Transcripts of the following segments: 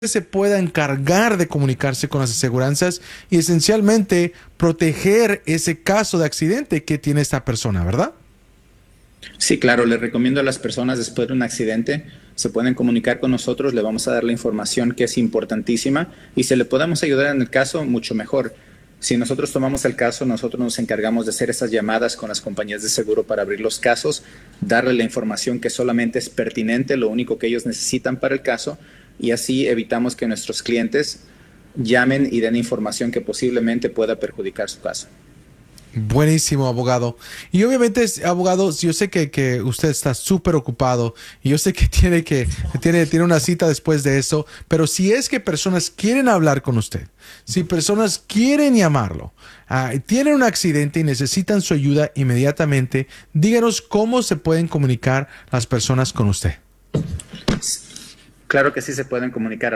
se pueda encargar de comunicarse con las aseguranzas y esencialmente proteger ese caso de accidente que tiene esta persona, ¿verdad? Sí, claro, les recomiendo a las personas después de un accidente se pueden comunicar con nosotros, le vamos a dar la información que es importantísima y si le podemos ayudar en el caso, mucho mejor. Si nosotros tomamos el caso, nosotros nos encargamos de hacer esas llamadas con las compañías de seguro para abrir los casos, darle la información que solamente es pertinente, lo único que ellos necesitan para el caso, y así evitamos que nuestros clientes llamen y den información que posiblemente pueda perjudicar su caso. Buenísimo, abogado. Y obviamente, abogado, yo sé que usted está súper ocupado y yo sé que tiene una cita después de eso, pero si es que personas quieren hablar con usted, si personas quieren llamarlo, tienen un accidente y necesitan su ayuda inmediatamente, díganos cómo se pueden comunicar las personas con usted. Claro que sí, se pueden comunicar al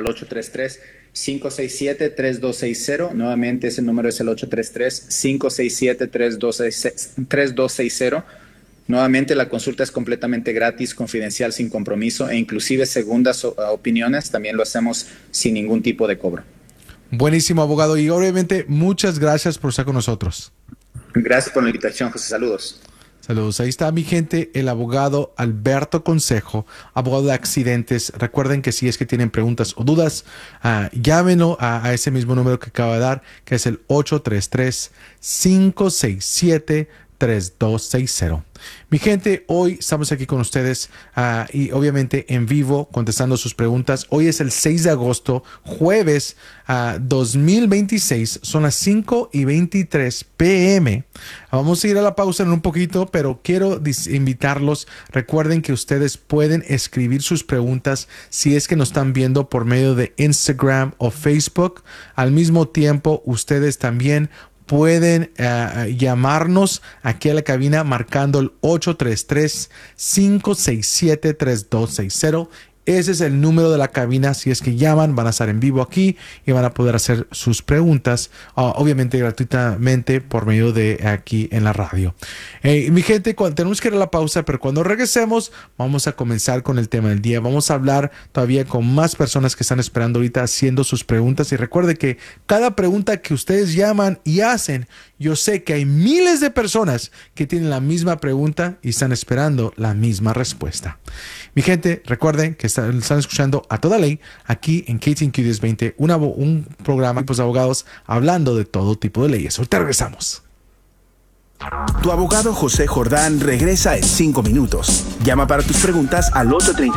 833-567-3260. Nuevamente ese número es el 833-567-3260. Nuevamente la consulta es completamente gratis, confidencial, sin compromiso e inclusive segundas opiniones también lo hacemos sin ningún tipo de cobro. Buenísimo, abogado. Y obviamente muchas gracias por estar con nosotros. Gracias por la invitación, José. Saludos. Saludos. Ahí está mi gente, el abogado Alberto Consejo, abogado de accidentes. Recuerden que si es que tienen preguntas o dudas, llámenlo a ese mismo número que acaba de dar, que es el 833-567-3260. Mi gente, hoy estamos aquí con ustedes y obviamente en vivo contestando sus preguntas. Hoy es el 6 de agosto, jueves 2026, son las 5:23 p.m. Vamos a ir a la pausa en un poquito, pero quiero invitarlos. Recuerden que ustedes pueden escribir sus preguntas si es que nos están viendo por medio de Instagram o Facebook. Al mismo tiempo, ustedes también pueden llamarnos aquí a la cabina marcando el 833-567-3260. Ese es el número de la cabina. Si es que llaman, van a estar en vivo aquí y van a poder hacer sus preguntas, obviamente gratuitamente por medio de aquí en la radio. Mi gente, tenemos que ir a la pausa, pero cuando regresemos vamos a comenzar con el tema del día. Vamos a hablar todavía con más personas que están esperando ahorita haciendo sus preguntas. Y recuerde que cada pregunta que ustedes llaman y hacen, yo sé que hay miles de personas que tienen la misma pregunta y están esperando la misma respuesta. Mi gente, recuerden que están escuchando A Toda Ley aquí en KTNQ 1020, un programa de abogados hablando de todo tipo de leyes. Ahorita regresamos. Tu abogado José Jordán regresa en 5 minutos. Llama para tus preguntas al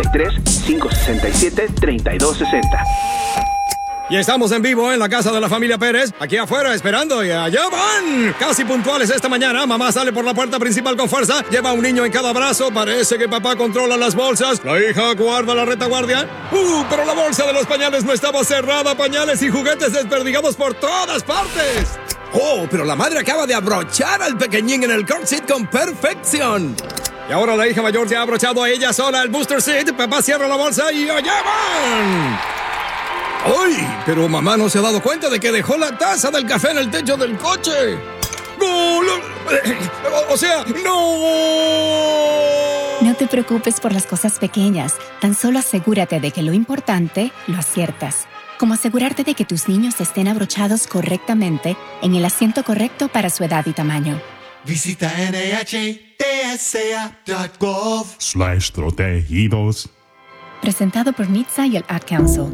833-567-3260. Y estamos en vivo en la casa de la familia Pérez, aquí afuera esperando y allá van. Casi puntuales esta mañana, mamá sale por la puerta principal con fuerza, lleva a un niño en cada brazo, parece que papá controla las bolsas, la hija guarda la retaguardia. Pero la bolsa de los pañales no estaba cerrada, pañales y juguetes desperdigados por todas partes. Oh, pero la madre acaba de abrochar al pequeñín en el car seat con perfección. Y ahora la hija mayor ya ha abrochado a ella sola el booster seat, papá cierra la bolsa y allá van. ¡Ay! Pero mamá no se ha dado cuenta de que dejó la taza del café en el techo del coche. ¡No! O sea, ¡no! No te preocupes por las cosas pequeñas. Tan solo asegúrate de que lo importante lo aciertas. Como asegurarte de que tus niños estén abrochados correctamente en el asiento correcto para su edad y tamaño. Visita NHTSA.gov/protegidos. Presentado por NHTSA y el Ad Council.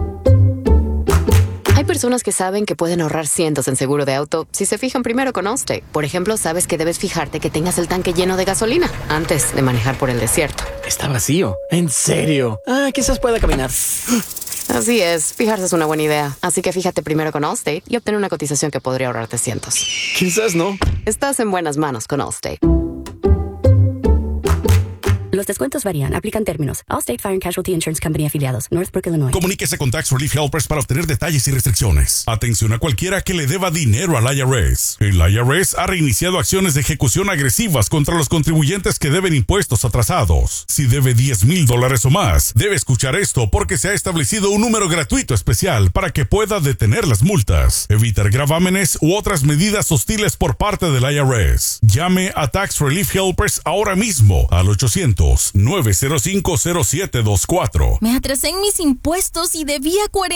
Hay personas que saben que pueden ahorrar cientos en seguro de auto si se fijan primero con Allstate. Por ejemplo, sabes que debes fijarte que tengas el tanque lleno de gasolina antes de manejar por el desierto. Está vacío. ¿En serio? Quizás pueda caminar. Así es, fijarse es una buena idea. Así que fíjate primero con Allstate y obtén una cotización que podría ahorrarte cientos. Quizás no. Estás en buenas manos con Allstate. Los descuentos varían. Aplican términos. Allstate Fire and Casualty Insurance Company afiliados. Northbrook, Illinois. Comuníquese con Tax Relief Helpers para obtener detalles y restricciones. Atención a cualquiera que le deba dinero al IRS. El IRS ha reiniciado acciones de ejecución agresivas contra los contribuyentes que deben impuestos atrasados. Si debe $10,000 o más, debe escuchar esto porque se ha establecido un número gratuito especial para que pueda detener las multas, evitar gravámenes u otras medidas hostiles por parte del IRS. Llame a Tax Relief Helpers ahora mismo al 800 2-905-0724. Me atrasé en mis impuestos y debía 40